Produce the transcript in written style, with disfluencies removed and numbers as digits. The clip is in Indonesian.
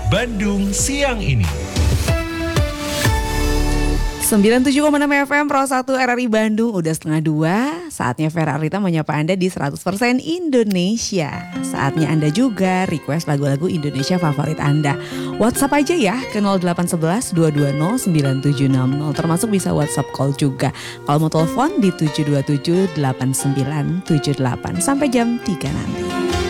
Bandung siang ini. 97,6 FM Pro 1 RRI Bandung udah 1:30. Saatnya Vera Arita menyapa Anda di 100% Indonesia. Saatnya Anda juga request lagu-lagu Indonesia favorit Anda. WhatsApp aja ya ke 0811 220 9760. Termasuk bisa WhatsApp call juga. Kalau mau telepon di 727 8978. Sampai jam 3 nanti.